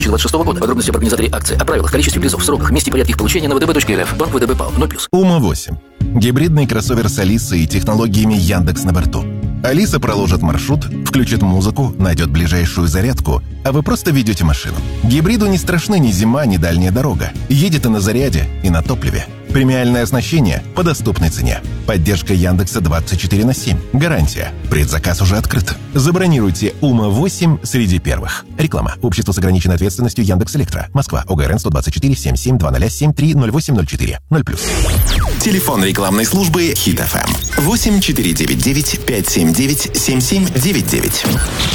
2026 года. Подробности об организаторе акции, о правилах, количестве призов, сроках, месте и порядке их получения на vtb.rf. Банк ВТБ ПАО. 0+. Ума-8. Гибридный кроссовер с Алисой и технологиями Яндекс на борту. Алиса проложит маршрут, включит музыку, найдет ближайшую зарядку, а вы просто ведете машину. Гибриду не страшны ни зима, ни дальняя дорога. Едет и на заряде, и на топливе. Премиальное оснащение по доступной цене. Поддержка Яндекса 24/7. Гарантия. Предзаказ уже открыт. Забронируйте Ума-8 среди первых. Реклама. Общество с ограниченной ответственностью Яндекс.Электро. Москва. ОГРН 124 77 0073 0804 0+. Телефон рекламной службы Хит FM 8499 579 7799.